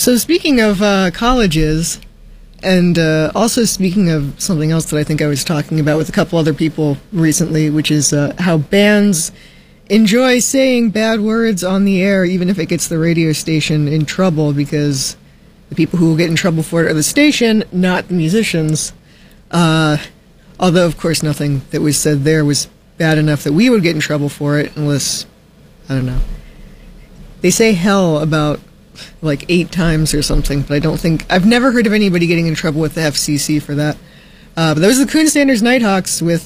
So speaking of colleges, and also speaking of something else that I think I was talking about with a couple other people recently, which is how bands enjoy saying bad words on the air, even if it gets the radio station in trouble, because the people who will get in trouble for it are the station, not the musicians. Although, of course, nothing that was said there was bad enough that we would get in trouble for it, unless, I don't know. They say hell about like 8 times or something, but I don't think, I've never heard of anybody getting in trouble with the FCC for that. But those are the Coon Sanders Nighthawks with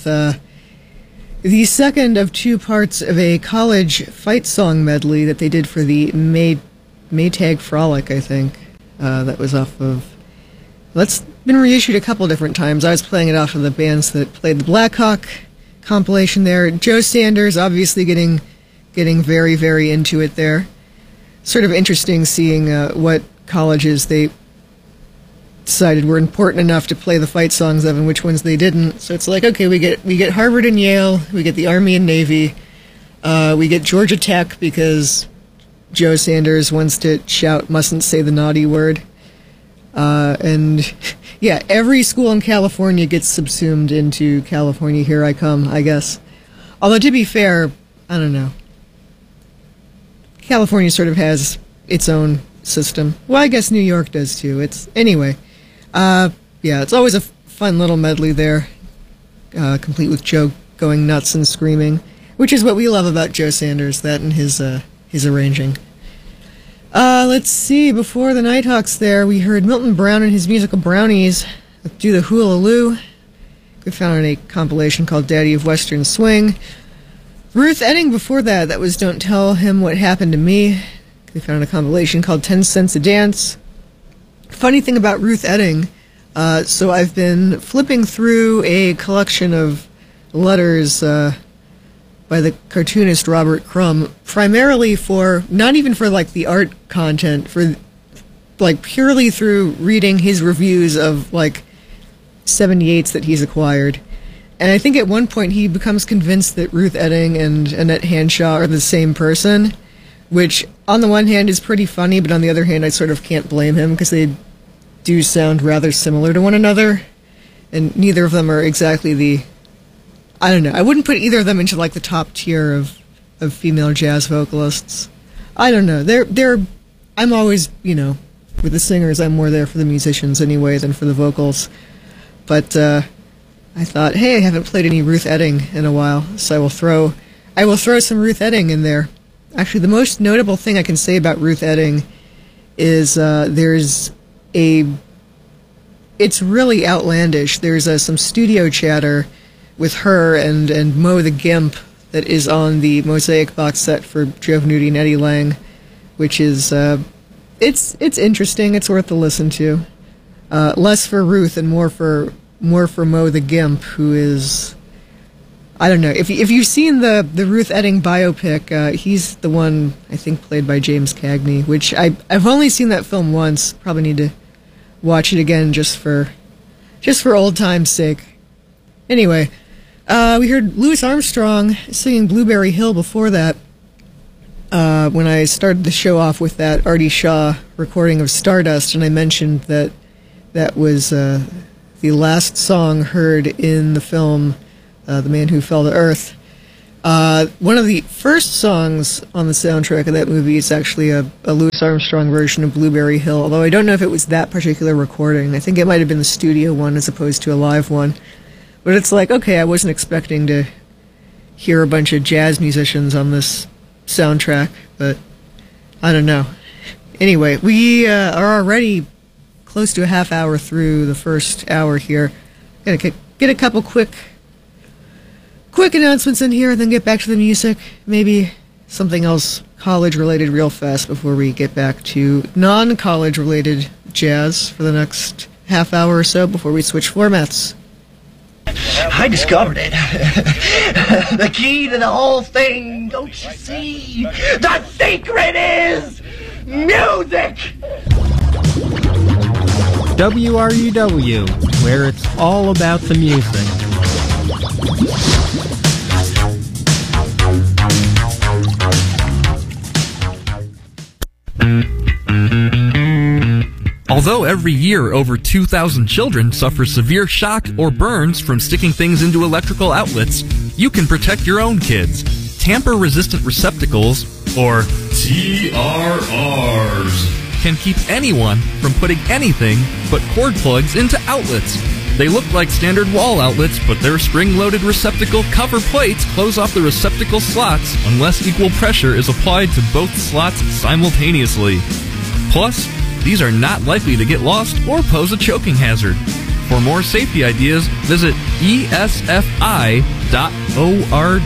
the second of 2 parts of a college fight song medley that they did for the Maytag Frolic, I think. That was off of, that's been reissued a couple different times. I was playing it off of the bands that played the Blackhawk compilation there. Joe Sanders obviously getting very, very into it there. Sort of interesting seeing what colleges they decided were important enough to play the fight songs of and which ones they didn't. So it's like, okay, we get Harvard and Yale, we get the Army and Navy, we get Georgia Tech because Joe Sanders wants to shout, mustn't say the naughty word. And yeah, every school in California gets subsumed into California Here I Come, I guess. Although to be fair, I don't know. California sort of has its own system. Well, I guess New York does too. Anyway. Yeah, it's always a fun little medley there, complete with Joe going nuts and screaming, which is what we love about Joe Sanders, that and his arranging. Let's see, before the Nighthawks there, we heard Milton Brown and his musical Brownies do the Hula Loo. We found on a compilation called Daddy of Western Swing. Ruth Etting before that was Don't Tell Him What Happened to Me. They found a compilation called 10 Cents a Dance. Funny thing about Ruth Etting, so I've been flipping through a collection of letters by the cartoonist Robert Crumb, primarily for, not even for like the art content, for like purely through reading his reviews of like 78s that he's acquired. And I think at one point he becomes convinced that Ruth Etting and Annette Hanshaw are the same person, which on the one hand is pretty funny, but on the other hand I sort of can't blame him because they do sound rather similar to one another, and neither of them are exactly the, I don't know, I wouldn't put either of them into like the top tier of female jazz vocalists. I don't know, I'm always, with the singers I'm more there for the musicians anyway than for the vocals, but I thought, hey, I haven't played any Ruth Etting in a while, so I will throw some Ruth Etting in there. Actually, the most notable thing I can say about Ruth Etting is it's really outlandish. There's some studio chatter with her and Mo the Gimp that is on the Mosaic box set for Joe Venuti and Eddie Lang, which is, it's interesting, it's worth a listen to. Less for Ruth and more for Mo the Gimp, who is, I don't know, if you've seen the Ruth Etting biopic, he's the one, I think, played by James Cagney, which I've only seen that film once, probably need to watch it again just for old time's sake. Anyway, we heard Louis Armstrong singing Blueberry Hill before that, when I started the show off with that Artie Shaw recording of Stardust, and I mentioned that was the last song heard in the film The Man Who Fell to Earth. One of the first songs on the soundtrack of that movie is actually a Louis Armstrong version of Blueberry Hill, although I don't know if it was that particular recording. I think it might have been the studio one as opposed to a live one. But it's like, okay, I wasn't expecting to hear a bunch of jazz musicians on this soundtrack, but I don't know. Anyway, we are already close to a half hour through the first hour here. Gotta get a couple quick announcements in here and then get back to the music. Maybe something else college related real fast before we get back to non-college related jazz for the next half hour or so before we switch formats. I discovered it. The key to the whole thing, don't you see? The secret is music! WRUW, where it's all about the music. Although every year over 2,000 children suffer severe shock or burns from sticking things into electrical outlets, you can protect your own kids. Tamper-resistant receptacles, or TRRs, can keep anyone from putting anything but cord plugs into outlets. They look like standard wall outlets, but their spring-loaded receptacle cover plates close off the receptacle slots unless equal pressure is applied to both slots simultaneously. Plus, these are not likely to get lost or pose a choking hazard. For more safety ideas, visit esfi.org.